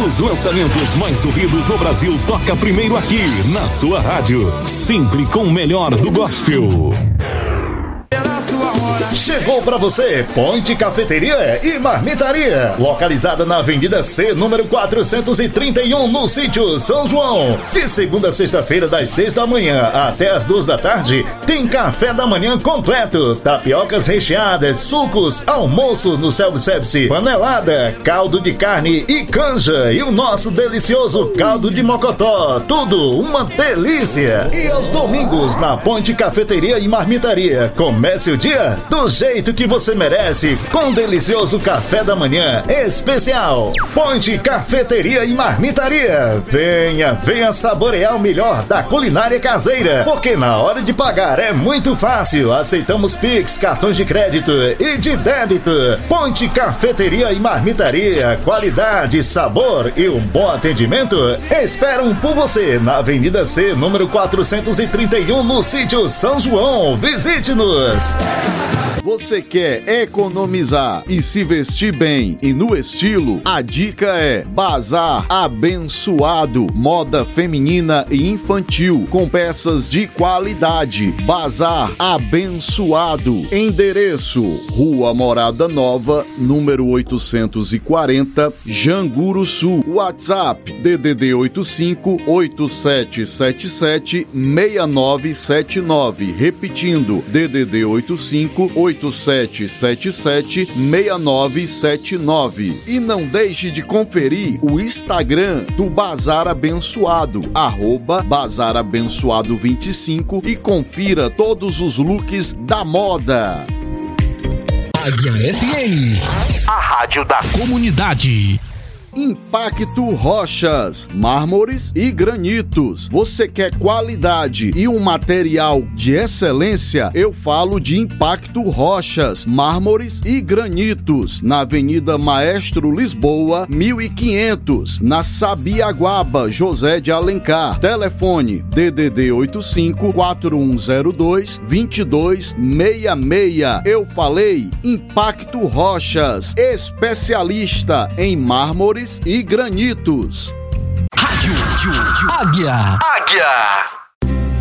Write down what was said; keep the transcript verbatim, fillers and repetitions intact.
Os lançamentos mais ouvidos no Brasil toca primeiro aqui, na sua rádio. Sempre com o melhor do gospel. Chegou pra você Ponte Cafeteria e Marmitaria, localizada na Avenida C, número quatrocentos e trinta e um, no sítio São João. De segunda a sexta-feira, das seis da manhã até as duas da tarde, tem café da manhã completo, tapiocas recheadas, sucos, almoço no self-service, panelada, caldo de carne e canja e o nosso delicioso caldo de mocotó. Tudo uma delícia! E aos domingos, na Ponte Cafeteria e Marmitaria, comece o dia do jeito que você merece, com um delicioso café da manhã especial. Ponte Cafeteria e Marmitaria. Venha, venha saborear o melhor da culinária caseira, porque na hora de pagar é muito fácil. Aceitamos Pix, cartões de crédito e de débito. Ponte Cafeteria e Marmitaria. Qualidade, sabor e um bom atendimento esperam por você na Avenida C, número quatrocentos e trinta e um, no sítio São João. Visite-nos! Você quer economizar e se vestir bem e no estilo? A dica é Bazar Abençoado, moda feminina e infantil com peças de qualidade. Bazar Abençoado. Endereço: Rua Morada Nova, número oitocentos e quarenta, Janguru Sul. WhatsApp: D D D oito cinco, oito sete sete sete, seis nove sete nove. Repetindo: D D D oito cinco, oito sete sete sete, seis nove sete nove. E não deixe de conferir o Instagram do Bazar Abençoado, arroba Bazar Abençoado vinte e cinco, e confira todos os looks da moda. Águia F M, a rádio da comunidade. Impacto Rochas, mármores e granitos. Você quer qualidade e um material de excelência? Eu falo de Impacto Rochas, mármores e granitos, na Avenida Maestro Lisboa, mil e quinhentos, na Sabiaguaba, José de Alencar. Telefone: D D D oito cinco, quatro um zero dois, dois dois seis seis. Eu falei Impacto Rochas, especialista em mármores e granitos. Rádio Águia. Águia.